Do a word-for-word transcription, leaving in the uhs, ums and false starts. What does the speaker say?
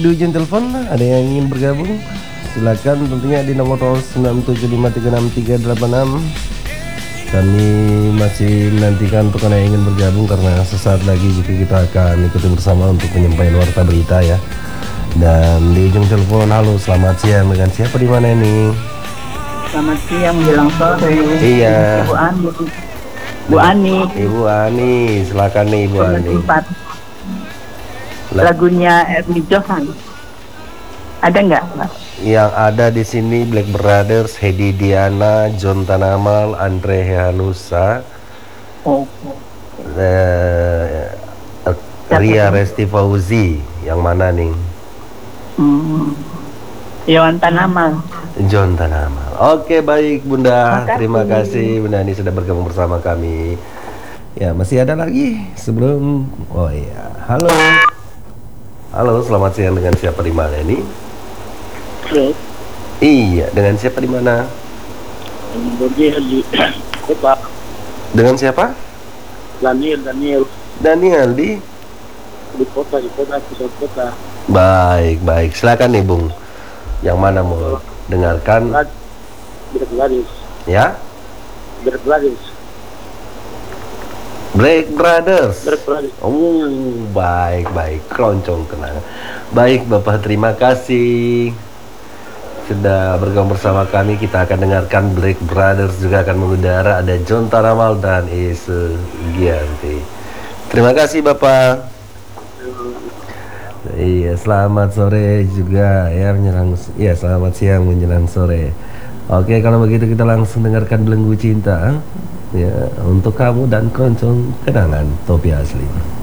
Di ujung telepon ada yang ingin bergabung, silakan tentunya di nomor sembilan tujuh lima tiga enam tiga delapan enam. Kami masih menantikan untuk Anda yang ingin bergabung karena sesaat lagi juga kita akan ikuti bersama untuk penyampaian warta berita ya. Dan di ujung telepon, halo selamat siang, dengan siapa di mana ini? Selamat siang menjelang sore. Iya. Ibu Ani. Bu Ani. Ibu Ani, silakan nih Ibu Ani. Lagunya Ernie Johan. Ada nggak, Pak? Yang ada di sini Black Brothers, Hedi Diana, John Tanamal, Andre Hehanusa, Oh. eh, Ria Resti Fauzi. Yang mana nih? Hmm. Yohan Tanamal. John Tanamal. Oke, baik Bunda. Makasih. Terima kasih Bunda ini sudah bergabung bersama kami. Ya, masih ada lagi sebelum. Oh iya. Halo. Halo, selamat siang, dengan siapa di mana ini? Halo. Iya, dengan siapa di mana? Daniel di kota. Dengan siapa? Daniel, Daniel Daniel di. di kota, di kota, pusat kota. Baik, baik. Silakan nih, Bung. Yang mana mau dengarkan? Black Brothers. Ya? Black Brothers. Black Brothers. Black Brothers. Oh, baik, baik. Keroncong tenang. Baik, Bapak, terima kasih sudah bergabung bersama kami. Kita akan dengarkan Black Brothers, juga akan mengudara ada John Tanamal dan Ise Gianti. Terima kasih Bapak. Iya, selamat sore juga ya menjelang. Iya, selamat siang menjelang sore. Oke, kalau begitu kita langsung dengarkan Belenggu Cinta ya untuk kamu dan keroncong kenangan Topi Asli.